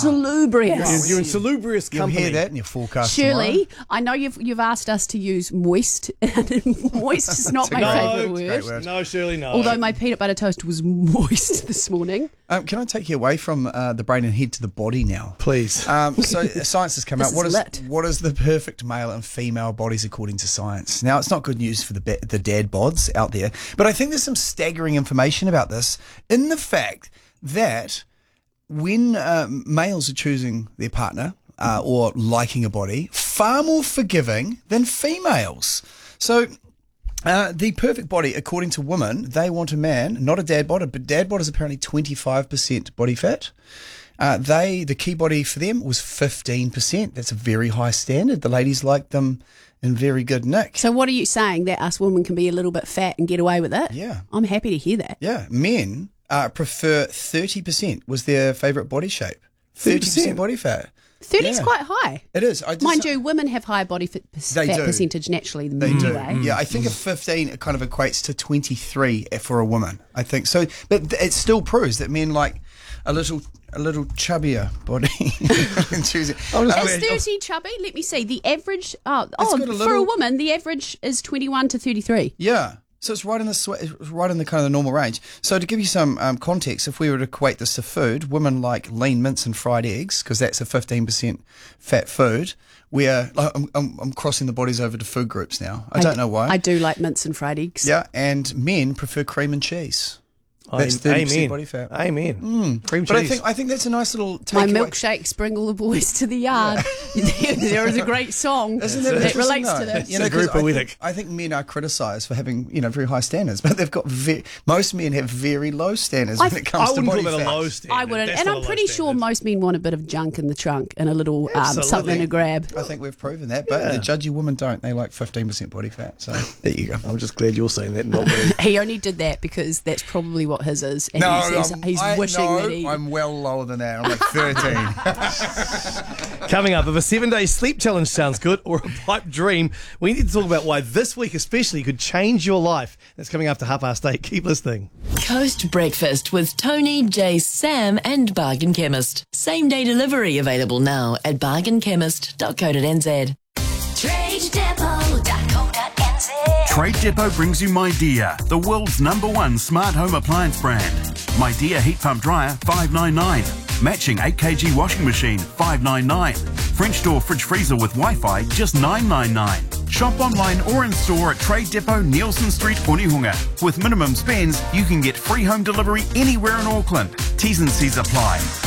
salubrious. You're in salubrious You'll company. hear that in your forecast Shirley, I know you've asked us to use moist, and moist is not my favourite great word. word. No, Shirley, no. Although my peanut butter toast was moist this morning. Can I take you away from the brain and head to the body now? Please. So science has come This out. What is is lit. what is the perfect male and female bodies according to science? Now, it's not good news for the dad bods out there, but I think there's some staggering information about this in the fact that when males are choosing their partner or liking a body, far more forgiving than females. So the perfect body, according to women, they want a man, not a dad bod, but dad bod is apparently 25% body fat. The key body for them was 15%. That's a very high standard. The ladies like them in very good nick. So what are you saying, that us women can be a little bit fat and get away with it? Yeah. I'm happy to hear that. Yeah, men prefer 30% was their favourite body shape. 30% body fat. 30 is Yeah. quite high. It is. Mind you, women have higher body fat do. percentage naturally than They men do. anyway. Yeah, I think a 15 it kind of equates to 23 for a woman. I think so, but it still proves that men like a little chubbier body. Is 30 chubby? Let me see. The average, got a for a little- woman, the average is 21 to 33. Yeah. So it's right in the kind of the normal range. So to give you some context, if we were to equate this to food, women like lean mince and fried eggs because that's a 15% fat food. Where I'm crossing the bodies over to food groups now. I don't know why. I do like mince and fried eggs. Yeah, and men prefer cream and cheese. That's 30% Amen. body fat. Amen. Cream But cheese. I think that's a nice little My takeaway. milkshakes bring all the boys to the yard. there is a great song Isn't that interesting, relates though? to this. You know, It's very 'cause poetic. I think men are criticised for having very high standards, but they've got most men have very low standards when it comes I to wouldn't body call that a fat. low standard. I wouldn't, That's and not I'm a low pretty sure standard. most men want a bit of junk in the trunk and a little Absolutely. something to grab. I think we've proven that, but the judgy women don't. They like 15% body fat. So there you go. I'm just glad you're saying that, not me. He only did that because that's probably what his is, and he's wishing that he. I'm well lower than that. I'm like 13. Coming up, if a 7-day sleep challenge sounds good or a pipe dream, we need to talk about why this week especially could change your life. That's coming up to 8:30. Keep listening. Coast Breakfast with Tony, Jay, Sam and Bargain Chemist. Same day delivery available now at bargainchemist.co.nz. TradeDepot.co.nz. Trade Depot brings you MyDear, the world's #1 smart home appliance brand. MyDear heat pump dryer, $599. Matching 8kg washing machine, $599. French door fridge freezer with Wi-Fi, just $999. Shop online or in store at Trade Depot, Nielsen Street, Onehunga. With minimum spends, you can get free home delivery anywhere in Auckland. T's and C's apply.